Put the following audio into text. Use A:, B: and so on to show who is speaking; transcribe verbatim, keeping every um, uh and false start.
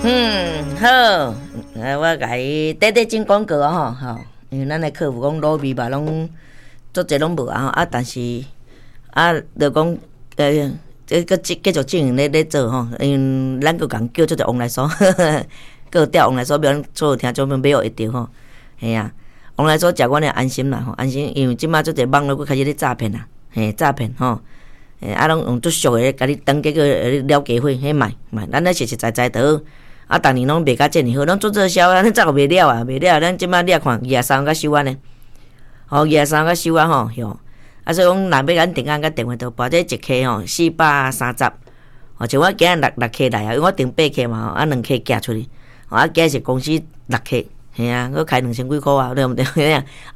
A: 嗯，好，来我甲伊短短进广告啊吼，吼，因为咱的客户讲卤味吧，拢做侪拢无啊吼，啊，但是啊，就讲呃，这个继继续经营咧咧做吼，因为咱个共叫做着王来说，个调王来说，别人所有听众朋友买学着吼，系啊，王来说食阮的安心啦吼，安心，因为即马做者网络佫开始咧诈骗啦，嘿，诈骗吼。诶，啊，拢用足俗诶，甲你登记个了价费，迄卖卖，咱咧实实在在得，啊，逐年拢卖甲遮尔好，咱做热销啊，咱早就卖了啊，卖了，咱即摆你也看二十三甲收完呢，吼，二十三甲收完吼，哟，啊，所以讲，若要咱订单甲电话都包，这一客吼四百三十，吼，像我今日六六客来啊，因为我订八客嘛，吼，啊，两客寄出去，吼，啊，今日是公司六客，嘿啊，我开两千几箍啊，对毋对？